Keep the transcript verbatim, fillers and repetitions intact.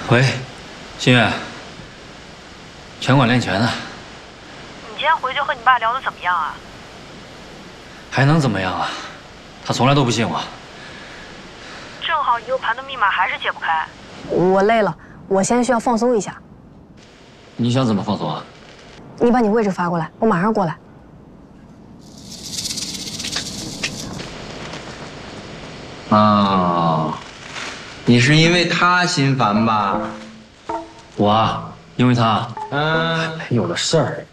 喂，新月，全馆练拳呢。 你今天回去和你爸聊得怎么样啊？ 还能怎么样啊？他从来都不信我。 正好 U 盘的密码还是解不开。 我累了，我现在需要放松一下。 你想怎么放松啊？ 你把你位置发过来，我马上过来。 啊，你是因为他心烦吧？ 我啊，因为他嗯， 有了事儿。